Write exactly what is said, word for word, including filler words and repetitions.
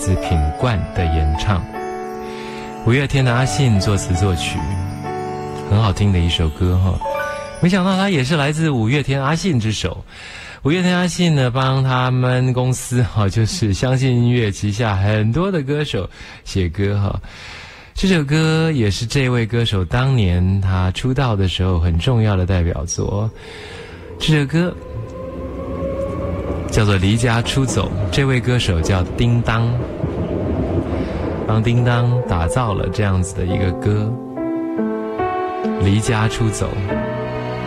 自品冠的演唱。五月天的阿信作词作曲，很好听的一首歌哈。没想到他也是来自五月天阿信之手。五月天阿信呢，帮他们公司哈，就是相信音乐旗下很多的歌手写歌哈。这首歌也是这位歌手当年他出道的时候很重要的代表作。这首歌叫做《离家出走》，这位歌手叫叮当，帮叮当打造了这样子的一个歌，《离家出走》。